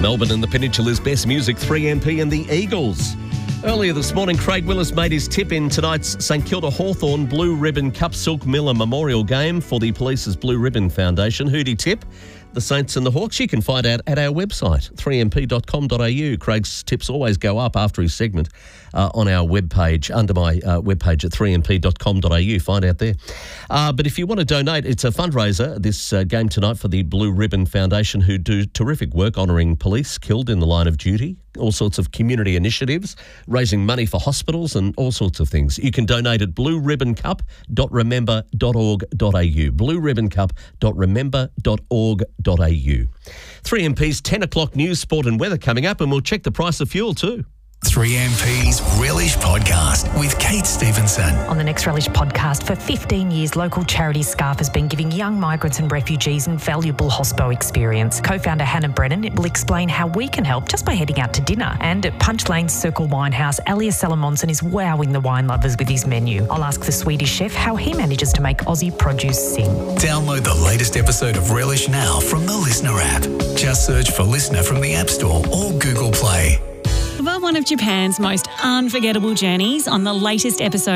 Melbourne and the Peninsula's best music, 3MP and the Eagles. Earlier this morning, Craig Willis made his tip in tonight's St Kilda Hawthorn Blue Ribbon Cup Silk Miller Memorial Game for the Police's Blue Ribbon Foundation. Who'd he tip? The Saints and the Hawks. You can find out at our website, 3mp.com.au. Craig's tips always go up after his segment on our webpage, under my webpage at 3mp.com.au. Find out there. But if you want to donate, it's a fundraiser, this game tonight for the Blue Ribbon Foundation, who do terrific work honouring police killed in the line of duty, all sorts of community initiatives, raising money for hospitals and all sorts of things. You can donate at blueribboncup.remember.org.au, blueribboncup.remember.org.au. 3MP's 10 o'clock news, sport and weather coming up, and we'll check the price of fuel too. 3MP's Relish Podcast with Kate Stevenson. On the next Relish Podcast, for 15 years, local charity SCARF has been giving young migrants and refugees invaluable hospo experience. Co-founder Hannah Brennan will explain how we can help just by heading out to dinner. And at Punch Lane's Circle Winehouse, Elias Salamonson is wowing the wine lovers with his menu. I'll ask the Swedish chef how he manages to make Aussie produce sing. Download the latest episode of Relish now from the Listener app. Just search for Listener from the App Store or Google Play. About one of Japan's most unforgettable journeys on the latest episode